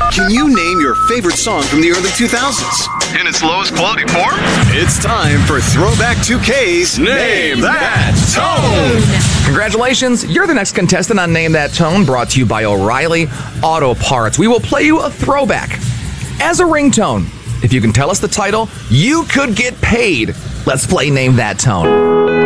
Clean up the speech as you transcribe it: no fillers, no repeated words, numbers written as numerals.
Can you name your favorite song from the early 2000s? In its lowest quality form? It's time for Throwback 2K's Name That Tone! Congratulations, you're the next contestant on Name That Tone, brought to you by O'Reilly Auto Parts. We will play you a throwback as a ringtone. If you can tell us the title, you could get paid. Let's play Name That Tone.